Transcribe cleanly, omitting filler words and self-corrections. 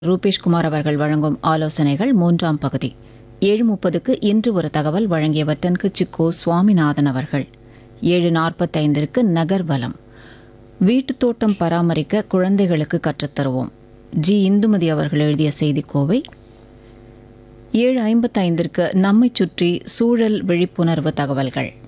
ரூபேஷ்குமார் அவர்கள் வழங்கும் ஆலோசனைகள் 3ஆம் பகுதி. 7:30க்கு இன்று ஒரு தகவல் வழங்கியவர் தென்கட்சி கோ. சுவாமிநாதன் அவர்கள். 7:45க்கு நகர்வலம். வீட்டுத் தோட்டம் பராமரிக்க குழந்தைகளுக்கு கற்றுத்தருவோம். ஜி. இந்துமதி அவர்கள் எழுதிய செய்திக்கோவை. 7:55ற்கு நம்மை சுற்றி சூழல் விழிப்புணர்வு தகவல்கள்.